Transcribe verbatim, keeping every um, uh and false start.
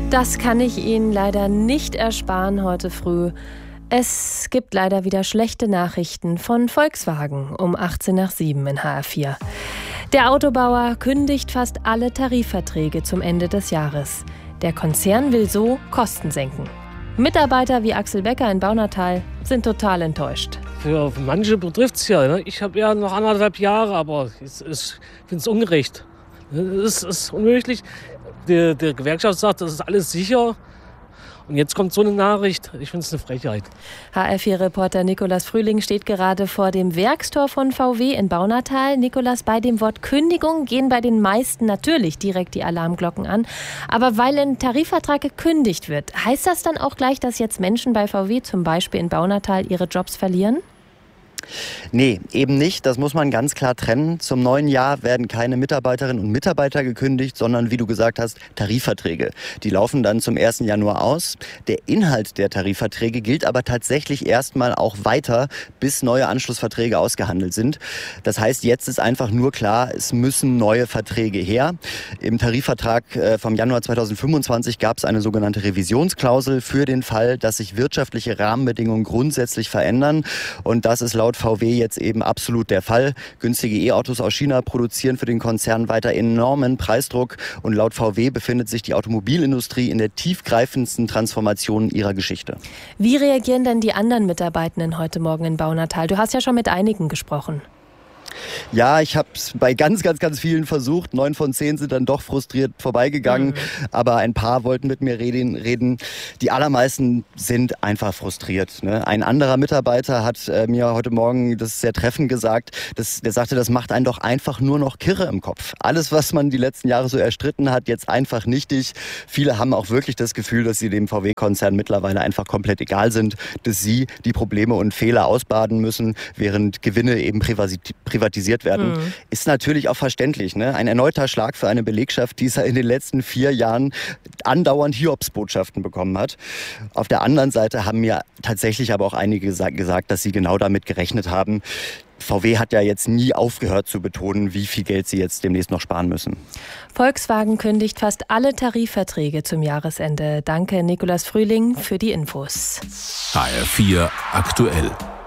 Das kann ich Ihnen leider nicht ersparen heute früh. Es gibt leider wieder schlechte Nachrichten von Volkswagen um achtzehn nach sieben in H R vier. Der Autobauer kündigt fast alle Tarifverträge zum Ende des Jahres. Der Konzern will so Kosten senken. Mitarbeiter wie Axel Becker in Baunatal sind total enttäuscht. Für manche betrifft es ja. Ne? Ich habe ja noch anderthalb Jahre, aber es ist, ich finde es ungerecht. Es ist unmöglich. Die, die Gewerkschaft sagt, das ist alles sicher. Und jetzt kommt so eine Nachricht. Ich finde es eine Frechheit. H R vier-Reporter Nikolaus Frühling steht gerade vor dem Werkstor von V W in Baunatal. Nikolaus, bei dem Wort Kündigung gehen bei den meisten natürlich direkt die Alarmglocken an. Aber weil ein Tarifvertrag gekündigt wird, heißt das dann auch gleich, dass jetzt Menschen bei V W zum Beispiel in Baunatal ihre Jobs verlieren? Nee, eben nicht. Das muss man ganz klar trennen. Zum neuen Jahr werden keine Mitarbeiterinnen und Mitarbeiter gekündigt, sondern, wie du gesagt hast, Tarifverträge. Die laufen dann zum ersten Januar aus. Der Inhalt der Tarifverträge gilt aber tatsächlich erstmal auch weiter, bis neue Anschlussverträge ausgehandelt sind. Das heißt, jetzt ist einfach nur klar, es müssen neue Verträge her. Im Tarifvertrag vom Januar zweitausendfünfundzwanzig gab es eine sogenannte Revisionsklausel für den Fall, dass sich wirtschaftliche Rahmenbedingungen grundsätzlich verändern. Und das ist laut V W jetzt eben absolut der Fall. Günstige E-Autos aus China produzieren für den Konzern weiter enormen Preisdruck. Und laut V W befindet sich die Automobilindustrie in der tiefgreifendsten Transformation ihrer Geschichte. Wie reagieren denn die anderen Mitarbeitenden heute Morgen in Baunatal? Du hast ja schon mit einigen gesprochen. Ja, ich habe es bei ganz, ganz, ganz vielen versucht. Neun von zehn sind dann doch frustriert vorbeigegangen. Mhm. Aber ein paar wollten mit mir reden. reden. Die allermeisten sind einfach frustriert. Ne? Ein anderer Mitarbeiter hat äh, mir heute Morgen das sehr treffend gesagt. Das, der sagte, das macht einen doch einfach nur noch kirre im Kopf. Alles, was man die letzten Jahre so erstritten hat, jetzt einfach nichtig. Viele haben auch wirklich das Gefühl, dass sie dem V W-Konzern mittlerweile einfach komplett egal sind. Dass sie die Probleme und Fehler ausbaden müssen, während Gewinne eben privatisiert privatisiert werden, mhm. ist natürlich auch verständlich. Ne? Ein erneuter Schlag für eine Belegschaft, die es in den letzten vier Jahren andauernd Hiobsbotschaften bekommen hat. Auf der anderen Seite haben mir tatsächlich aber auch einige gesagt, dass sie genau damit gerechnet haben. V W hat ja jetzt nie aufgehört zu betonen, wie viel Geld sie jetzt demnächst noch sparen müssen. Volkswagen kündigt fast alle Tarifverträge zum Jahresende. Danke, Nikolaus Frühling, für die Infos. H R vier aktuell.